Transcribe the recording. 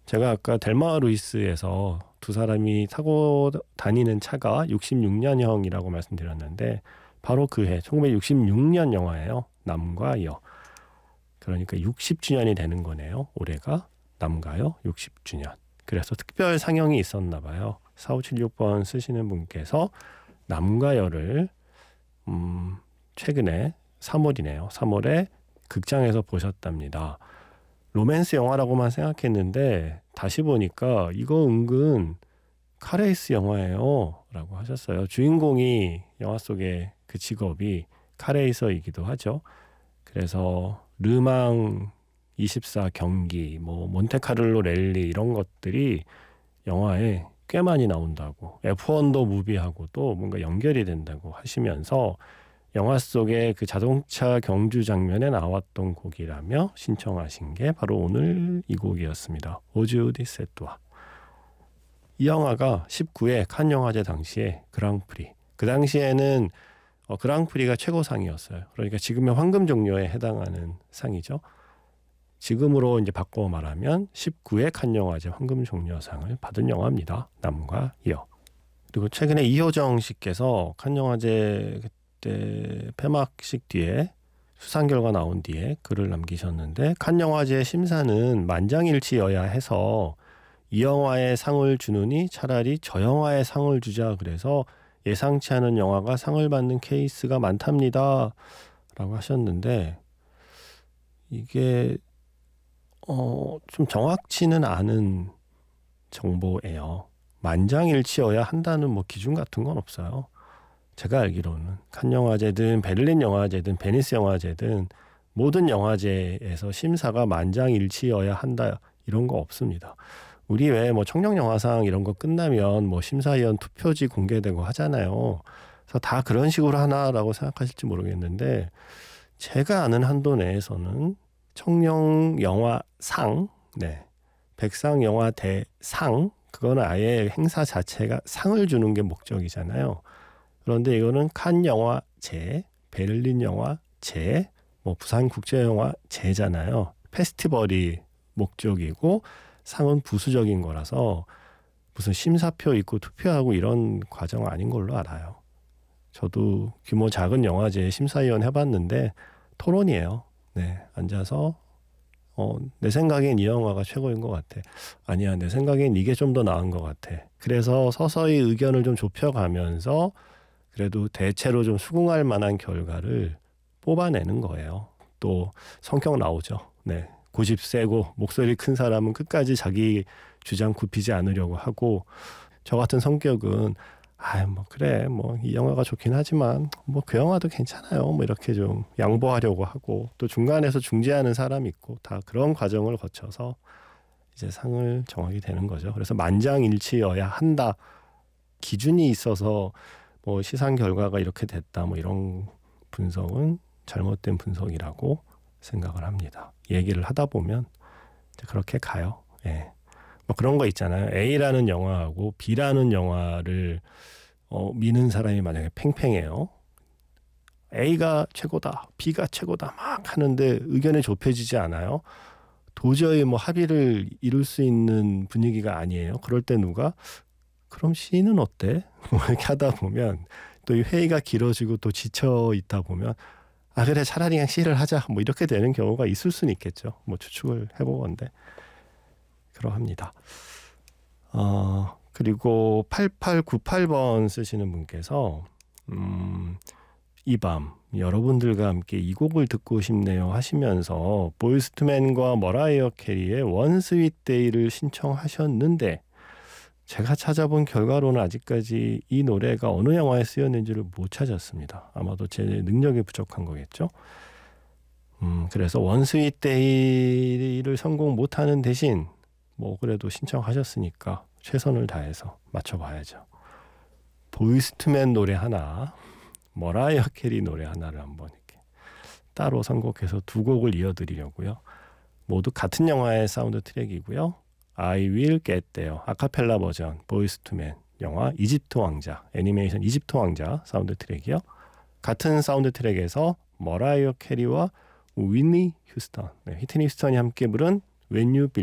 제가 아까 델마 루이스에서 두 사람이 타고 다니는 차가 66년형이라고 말씀드렸는데 바로 그 해 1966년 영화예요. 남과 여. 그러니까 60주년이 되는 거네요. 올해가 남과 여 60주년. 그래서 특별 상영이 있었나 봐요. 4576번 쓰시는 분께서 남과 여를 최근에 3월이네요. 3월에 극장에서 보셨답니다. 로맨스 영화라고만 생각했는데 다시 보니까 이거 은근 카레이스 영화예요 라고 하셨어요. 주인공이 영화 속의 그 직업이 카레이서이기도 하죠. 그래서 르망 24 경기, 뭐 몬테카를로 랠리 이런 것들이 영화에 꽤 많이 나온다고, F1도 무비하고도 뭔가 연결이 된다고 하시면서 영화 속의 그 자동차 경주 장면에 나왔던 곡이라며 신청하신 게 바로 오늘 이 곡이었습니다. 오즈 디세토아. 이 영화가 19회 칸 영화제 당시에 그랑프리. 그 당시에는 그랑프리가 최고상이었어요. 그러니까 지금의 황금 종려에 해당하는 상이죠. 지금으로 이제 바꿔 말하면 19회 칸 영화제 황금 종려상을 받은 영화입니다. 남과 여. 그리고 최근에 이효정 씨께서 칸 영화제 그때 폐막식 뒤에 수상 결과 나온 뒤에 글을 남기셨는데 칸 영화제 심사는 만장일치여야 해서 이 영화에 상을 주느니 차라리 저 영화에 상을 주자 그래서 예상치 않은 영화가 상을 받는 케이스가 많답니다 라고 하셨는데 이게 좀 정확치는 않은 정보예요. 만장일치여야 한다는 뭐 기준 같은 건 없어요. 제가 알기로는 칸 영화제든 베를린 영화제든 베니스 영화제든 모든 영화제에서 심사가 만장일치여야 한다 이런 거 없습니다. 우리 왜 뭐 청룡영화상 이런 거 끝나면 뭐 심사위원 투표지 공개되고 하잖아요. 그래서 다 그런 식으로 하나라고 생각하실지 모르겠는데 제가 아는 한도 내에서는 청룡영화상, 백상영화대상 그거는 아예 행사 자체가 상을 주는 게 목적이잖아요. 그런데 이거는 칸 영화제, 베를린 영화제, 뭐 부산 국제영화제잖아요. 페스티벌이 목적이고 상은 부수적인 거라서 무슨 심사표 있고 투표하고 이런 과정 아닌 걸로 알아요. 저도 규모 작은 영화제 심사위원 해봤는데 토론이에요. 앉아서 내 생각엔 이 영화가 최고인 것 같아. 아니야, 내 생각엔 이게 좀 더 나은 것 같아. 그래서 서서히 의견을 좀 좁혀가면서 그래도 대체로 좀 수긍할 만한 결과를 뽑아내는 거예요. 또 성격 나오죠. 고집 세고 목소리 큰 사람은 끝까지 자기 주장 굽히지 않으려고 하고 저 같은 성격은 뭐 그래 뭐 이 영화가 좋긴 하지만 뭐 그 영화도 괜찮아요 뭐 이렇게 좀 양보하려고 하고 또 중간에서 중재하는 사람이 있고 다 그런 과정을 거쳐서 이제 상을 정하게 되는 거죠. 그래서 만장일치여야 한다 기준이 있어서 뭐 시상 결과가 이렇게 됐다 뭐 이런 분석은 잘못된 분석이라고 생각을 합니다. 얘기를 하다 보면 그렇게 가요. 뭐 그런 거 있잖아요. A라는 영화하고 B라는 영화를 미는 사람이 만약에 팽팽해요. A가 최고다, B가 최고다 막 하는데 의견이 좁혀지지 않아요. 도저히 뭐 합의를 이룰 수 있는 분위기가 아니에요. 그럴 때 누가 그럼 C는 어때? 뭐 이렇게 하다 보면 또 이 회의가 길어지고 또 지쳐 있다 보면 그래 차라리 그냥 C를 하자 뭐 이렇게 되는 경우가 있을 수는 있겠죠. 뭐 추측을 해보건데 그러합니다. 그리고 8898번 쓰시는 분께서 이 밤 여러분들과 함께 이 곡을 듣고 싶네요 하시면서 보이즈 투 맨과 머라이어 캐리의 원 스윗 데이를 신청하셨는데 제가 찾아본 결과로는 아직까지 이 노래가 어느 영화에 쓰였는지를 못 찾았습니다. 아마도 제 능력이 부족한 거겠죠. 그래서 원 스윗 데이를 성공 못하는 대신 뭐 그래도 신청하셨으니까 최선을 다해서 맞춰봐야죠. 보이즈 투 맨 노래 하나, 머라이어 캐리 노래 하나를 한번 이렇게 따로 선곡해서 두 곡을 이어드리려고요. 모두 같은 영화의 사운드 트랙이고요. I will get there 아카펠라 버전 보이즈 투 맨 영화 이집트 왕자 애니메이션 이집트 왕자 사운드 트랙이요. 같은 사운드 트랙에서 머라이어 캐리와 휘트니 휴스턴이 함께 부른 When You